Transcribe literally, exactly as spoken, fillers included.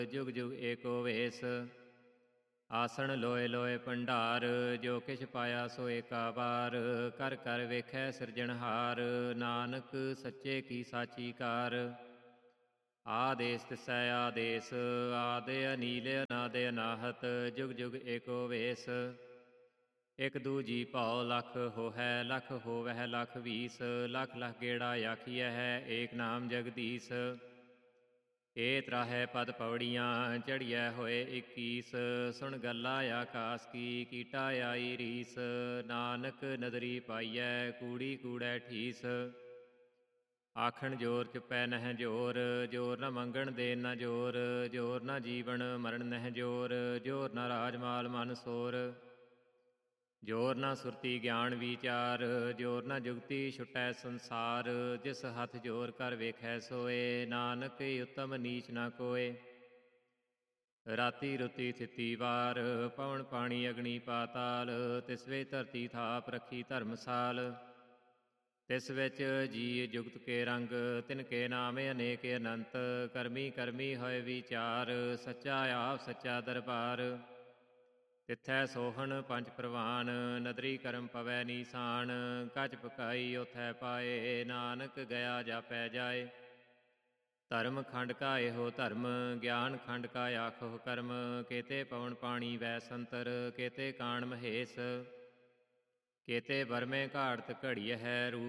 ਜੁਗ ਜੁਗ ਏਕੋ ਵੇਸ। ਆਸਣ ਲੋਏ ਲੋਏ ਭੰਡਾਰ, ਜੋ ਕਿਛ ਪਾਇਆ ਸੋ ਏਕਾ ਵਾਰ। ਕਰ ਕਰ ਵੇਖੈ ਸਿਰਜਣਹਾਰ, ਨਾਨਕ ਸੱਚੇ ਕੀ ਸਾਚੀ ਕਾਰ। ਆਦੇਸ ਤਿਸੈ ਆਦੇਸ, ਆਦਿ ਅਨੀਲ ਅਨਾਦਿ ਅਨਾਹਤ। ਜੁਗ ਜੁਗ ਏਕੋ ਵੇਸ। ਇਕ ਦੂਜੀ ਭਉ ਲਖ ਹੋਹੈ, ਲਖ ਹੋਵਹਿ ਲਖ ਵੀਸ। ਲਖ ਲਖ ਗੇੜਾ ਆਖੀਐ ਹੈ, ਏਕ ਨਾਮ ਜਗਦੀਸ। ਏ ਤਰਾਹੈ ਪਦ ਪੌੜੀਆਂ, ਚੜ੍ਹੀਐ ਹੋਏ ਇੱਕੀਸ। ਸੁਣ ਗੱਲਾ ਆਕਾਸ ਕੀ, ਕੀਟਾ ਆਈ ਰੀਸ। ਨਾਨਕ ਨਦਰੀ ਪਾਈਐ, ਕੂੜੀ ਕੂੜੈ ਠੀਸ। ਆਖਣ ਜੋਰ ਚੁਪੈ ਨਹਿ ਜੋਰ, ਜੋਰ ਨ ਮੰਗਣ ਦੇਨ ਨ ਜੋਰ। ਜੋਰ ਨ ਜੀਵਨ ਮਰਨ ਨਹਿ ਜੋਰ, ਜੋਰ ਨ ਰਾਜ ਮਾਲ ਮਨ ਸੋਰ। ਜੋਰ ਨ ਸੁਰਤੀ ਗਿਆਨ ਵੀਚਾਰ, ਜੋਰ ਨ ਜੁਗਤੀ ਛੁਟੈ ਸੰਸਾਰ। ਜਿਸ ਹੱਥ ਜੋਰ ਕਰ ਵੇਖੈ ਸੋਏ, ਨਾਨਕ ਉਤਮ ਨੀਚ ਨ ਕੋਏ। ਰਾਤੀ ਰੁਤੀ ਥਿਤੀ ਵਾਰ, ਪਵਨ ਪਾਣੀ ਅਗਨੀ ਪਾਤਾਲ। ਤਿਸ ਵੇ ਧਰਤੀ ਥਾਪ ਰੱਖੀ ਧਰਮਸਾਲ। ਤਿਸ ਵਿੱਚ ਜੀ ਜੁਗਤ ਕੇ ਰੰਗ, ਤਿਨ ਕੇ ਨਾਮ ਅਨੇਕ ਅਨੰਤ। ਕਰਮੀ ਕਰਮੀ ਹੋਏ ਵਿਚਾਰ, ਸੱਚਾ ਆਪ ਸੱਚਾ ਦਰਬਾਰ। ਤਿੱਥੈ ਸੋਹਣ ਪੰਜ ਪ੍ਰਵਾਨ, ਨਦਰੀ ਕਰਮ ਪਵੈ ਨੀਸਾਨ। ਕਚ ਪਕਾਈ ਓਥੈ ਪਾਏ, ਨਾਨਕ ਗਿਆ ਜਾਪੈ ਜਾਏ। ਧਰਮ ਖੰਡ ਕਾ ਇਹੋ ਧਰਮ, ਗਿਆਨ ਖੰਡ ਕਾ ਆਖੋ ਕਰਮ। ਕੇਤੇ ਪਵਨ ਪਾਣੀ ਵੈ ਸੰਤਰ, ਕੇਤੇ ਕਾਣ ਮਹੇਸ਼। ਕੇਤੇ ਬਰਮੇ ਘਾੜਤ ਘੜੀਐ ਹੈ, ਰੂਪ